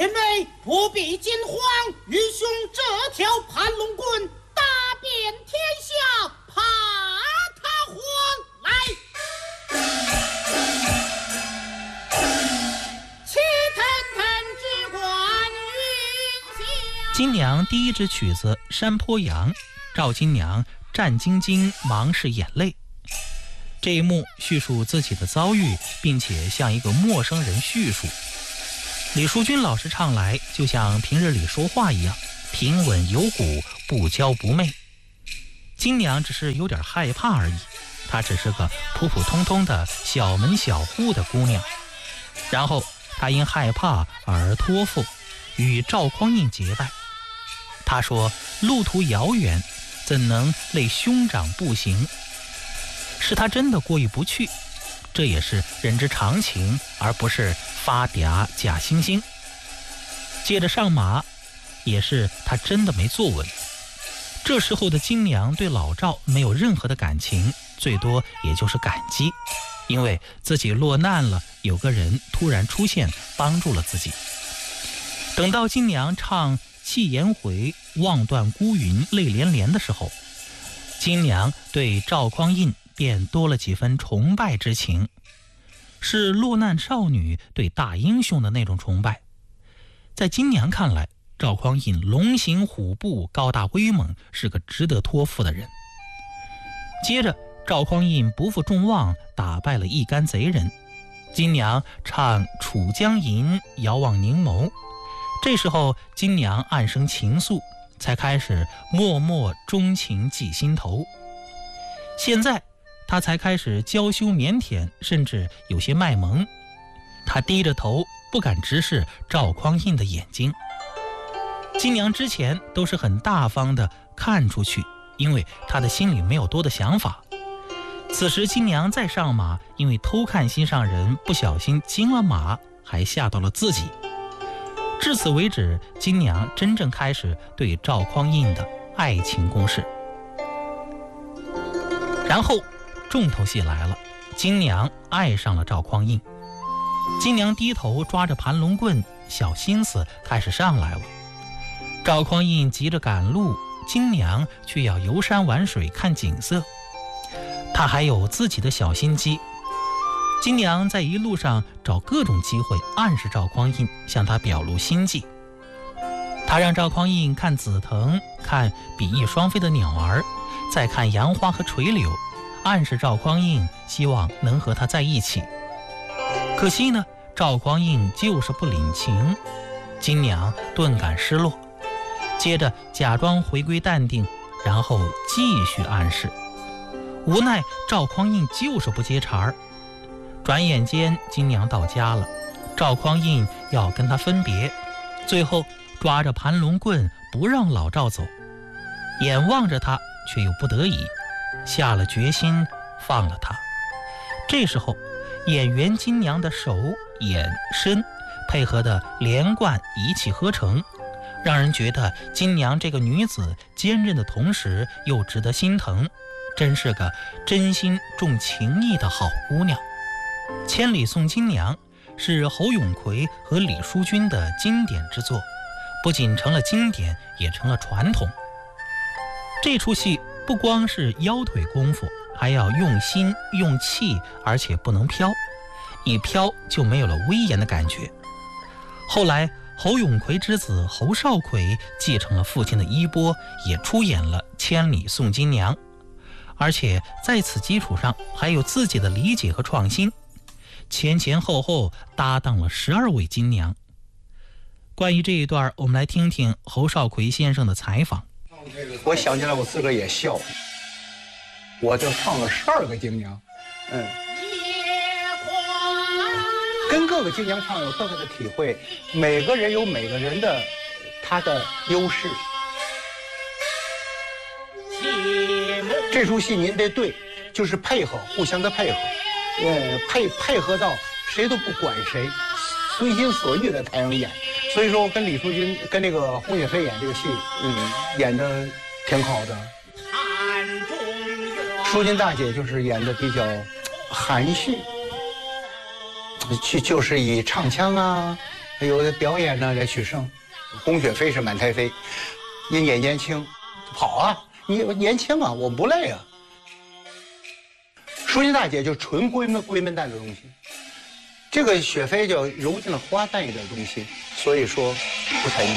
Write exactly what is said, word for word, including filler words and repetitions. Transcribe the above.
前辈不必惊慌，愚兄这条盘龙棍打遍天下，怕他慌来。气腾腾只管云霄。 金娘第一支曲子《山坡羊》，赵金娘战兢兢，忙拭眼泪。这一幕叙述自己的遭遇，并且向一个陌生人叙述。李淑君老师唱来就像平日里说话一样，平稳有骨，不娇不媚。金娘只是有点害怕而已，她只是个普普通通的小门小户的姑娘。然后她因害怕而托付，与赵匡胤结拜。她说路途遥远，怎能累兄长步行？是他真的过意不去，这也是人之常情，而不是发嗲假惺惺。接着上马，也是他真的没坐稳。这时候的金娘对老赵没有任何的感情，最多也就是感激，因为自己落难了，有个人突然出现帮助了自己。等到金娘唱弃颜回，望断孤云泪连连的时候，金娘对赵匡胤便多了几分崇拜之情，是落难少女对大英雄的那种崇拜。在金娘看来，赵匡胤龙行虎步，高大威猛，是个值得托付的人。接着赵匡胤不负众望，打败了一干贼人。金娘唱楚江吟，遥望凝眸。这时候金娘暗生情愫，才开始默默钟情记心头。现在他才开始娇羞腼腆，甚至有些卖萌。他低着头，不敢直视赵匡胤的眼睛。金娘之前都是很大方的看出去，因为她的心里没有多的想法。此时金娘再上马，因为偷看心上人，不小心惊了马，还吓到了自己。至此为止，金娘真正开始对赵匡胤的爱情攻势。然后重头戏来了，金娘爱上了赵匡胤。金娘低头抓着盘龙棍，小心思开始上来了。赵匡胤急着赶路，金娘却要游山玩水看景色。她还有自己的小心机。金娘在一路上找各种机会暗示赵匡胤，向他表露心迹。她让赵匡胤看紫藤，看比翼双飞的鸟儿，再看杨花和垂柳，暗示赵匡胤希望能和他在一起。可惜呢，赵匡胤就是不领情。金娘顿感失落，接着假装回归淡定，然后继续暗示。无奈赵匡胤就是不接茬儿。转眼间金娘到家了，赵匡胤要跟他分别，最后抓着盘龙棍不让老赵走，眼望着他却又不得已，下了决心放了他。这时候演员金娘的手眼身配合的连贯一气呵成，让人觉得金娘这个女子坚韧的同时又值得心疼，真是个真心重情义的好姑娘。千里送金娘是侯永奎和李淑君的经典之作，不仅成了经典，也成了传统。这出戏不光是腰腿功夫，还要用心用气，而且不能飘，一飘就没有了威严的感觉。后来侯永奎之子侯少奎继承了父亲的衣钵，也出演了《千里送金娘》，而且在此基础上还有自己的理解和创新，前前后后搭档了十二位金娘。关于这一段，我们来听听侯少奎先生的采访。 我想起来我自个儿也笑，我就唱了十二个金娘，嗯，跟各个金娘唱有各个的体会，每个人有每个人的他的优势。这出戏您得对，就是配合，互相的配合，呃，配配合到谁都不管谁，随心所欲的台上演。所以说我跟李淑君跟那个洪雪飞演这个戏，嗯，演的挺好的。淑君大姐就是演的比较含蓄，就就是以唱腔啊， 有的表演呢来取胜。宫雪飞是满台飞，因也年轻，跑啊，你年轻啊，我不累啊。淑琴大姐就纯闺门闺门旦的东西，这个雪飞就揉进了花旦一点东西，所以说不太一样。